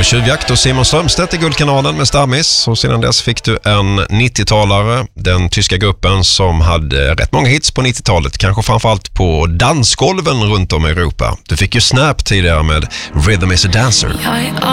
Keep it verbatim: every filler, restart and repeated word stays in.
Tjuvjakt och Simon Strömstedt i Guldkanalen med Stammis. Och sedan dess fick du en nittiotalare, den tyska gruppen som hade rätt många hits på nittiotalet, kanske framförallt på dansgolven runt om i Europa. Du fick ju Snap tidigare med Rhythm is a Dancer.